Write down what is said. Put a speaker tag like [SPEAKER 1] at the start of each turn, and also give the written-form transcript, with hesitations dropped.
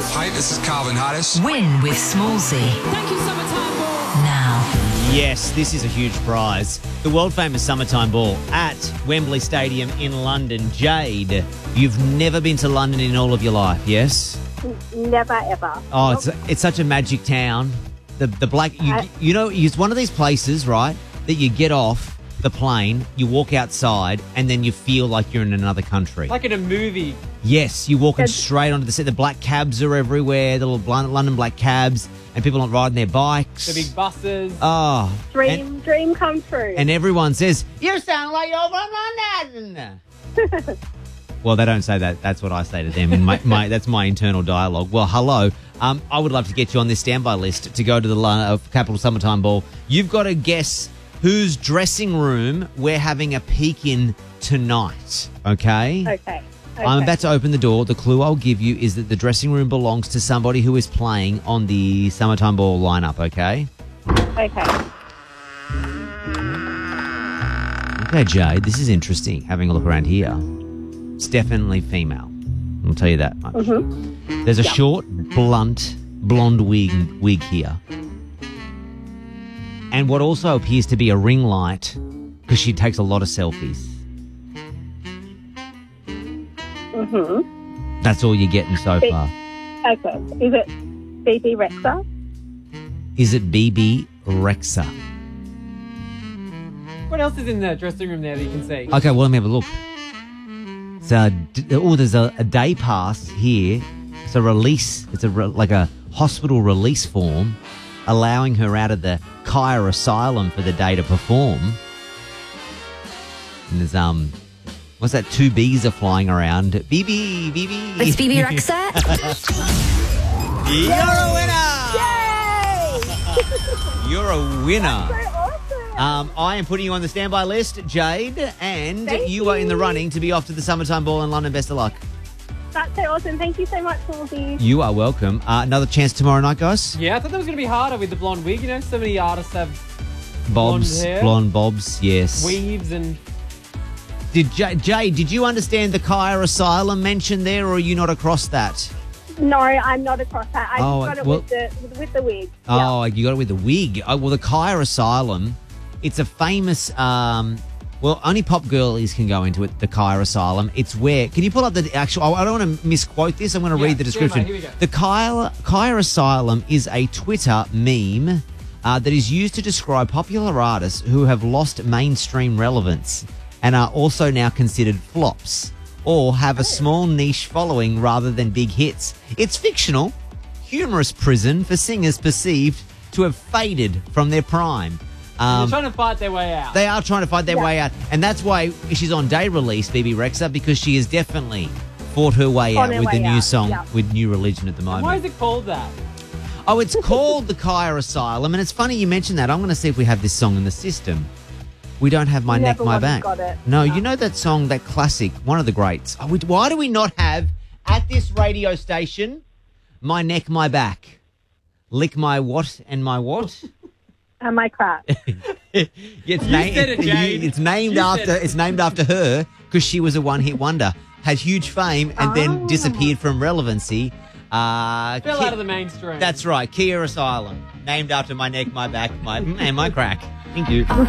[SPEAKER 1] Hi, this is Calvin Harris.
[SPEAKER 2] Win with Smallsy.
[SPEAKER 3] Thank you, Summertime Ball.
[SPEAKER 2] Now.
[SPEAKER 4] Yes, this is a huge prize. The world-famous Summertime Ball at Wembley Stadium in London. Jade, you've never been to London in all of your life, yes?
[SPEAKER 5] Never, ever.
[SPEAKER 4] Oh, it's such a magic town. The black, you know, it's one of these places, right, that you get off the plane, you walk outside, and then you feel like you're in another country.
[SPEAKER 3] Like in a movie.
[SPEAKER 4] Yes, you're walking straight onto the set. The black cabs are everywhere, the little London black cabs, and people are riding their bikes.
[SPEAKER 3] The big buses.
[SPEAKER 4] Oh.
[SPEAKER 5] Dream come true.
[SPEAKER 4] And everyone says, "You sound like you're from London." Well, they don't say that. That's what I say to them. And that's my internal dialogue. Well, hello. I would love to get you on this standby list to go to the Capital Summertime Ball. You've got to guess whose dressing room we're having a peek in tonight, okay?
[SPEAKER 5] Okay.
[SPEAKER 4] I'm about to open the door. The clue I'll give you is that the dressing room belongs to somebody who is playing on the Summertime Ball lineup, okay?
[SPEAKER 5] Okay.
[SPEAKER 4] Okay, Jade, this is interesting, having a look around here. It's definitely female. I'll tell you that much. Mm-hmm. There's a short, blunt, blonde wig here. And what also appears to be a ring light, because she takes a lot of selfies.
[SPEAKER 5] Mm-hmm.
[SPEAKER 4] That's all you're getting so far.
[SPEAKER 5] Okay. Is it BB Rexa?
[SPEAKER 4] Is it BB Rexa?
[SPEAKER 3] What else is in the dressing room there that you can see?
[SPEAKER 4] Okay, well, let me have a look. So, there's a day pass here. It's a release. It's like a hospital release form allowing her out of the Kaya Asylum for the day to perform. And there's, what's that? 2 bees are flying around. BB.
[SPEAKER 2] It's BB Rexa.
[SPEAKER 4] You're a winner!
[SPEAKER 5] Yay!
[SPEAKER 4] You're a winner.
[SPEAKER 5] So awesome.
[SPEAKER 4] I am putting you on the standby list, Jade, and
[SPEAKER 5] Thank
[SPEAKER 4] you are in the
[SPEAKER 5] you.
[SPEAKER 4] running to be off to the Summertime Ball in London. Best of luck.
[SPEAKER 5] That's so awesome. Thank you so much, Smallsy.
[SPEAKER 4] You are welcome. Another chance tomorrow night, guys?
[SPEAKER 3] Yeah, I thought that was going to be harder with the blonde wig. You know, so many artists have
[SPEAKER 4] Bobs,
[SPEAKER 3] blonde hair.
[SPEAKER 4] blonde bobs, yes.
[SPEAKER 3] weaves and...
[SPEAKER 4] Jay, did you understand the Kaya Asylum mentioned there, or are you not across that?
[SPEAKER 5] No, I'm not across that. I
[SPEAKER 4] Oh,
[SPEAKER 5] just got
[SPEAKER 4] well-
[SPEAKER 5] it with the wig.
[SPEAKER 4] Oh, you got it with the wig. Oh, well, the Kaya Asylum, it's a famous... well, only pop girlies can go into it, the Kaya Asylum. It's where... Can you pull up the actual... I don't want to misquote this. I'm going to read the description.
[SPEAKER 3] mate, here we go.
[SPEAKER 4] The Kaya Asylum is a Twitter meme that is used to describe popular artists who have lost mainstream relevance and are also now considered flops or have a small niche following rather than big hits. It's fictional, humorous prison for singers perceived to have faded from their prime.
[SPEAKER 3] They're trying to fight their way out.
[SPEAKER 4] They are trying to fight their way out. And that's why she's on day release, BB Rexa, because she has definitely fought her way out with the new song, with New Religion at the moment.
[SPEAKER 3] Why is it called that?
[SPEAKER 4] Oh, it's called the Kaya Asylum. And it's funny you mentioned that. I'm going to see if we have this song in the system. We don't have My Neck, My Back.
[SPEAKER 5] Got it.
[SPEAKER 4] No, you know that song, that classic, one of the greats. Oh, why do we not have, at this radio station, My Neck, My Back? Lick my what and my what?
[SPEAKER 5] And my crap.
[SPEAKER 4] It's
[SPEAKER 3] said it, Jade.
[SPEAKER 4] It's named after her because she was a one-hit wonder, had huge fame, and then disappeared from relevancy.
[SPEAKER 3] Fell out of the mainstream.
[SPEAKER 4] That's right, Kaya Asylum, named after My Neck, My Back, and my crack. Thank you.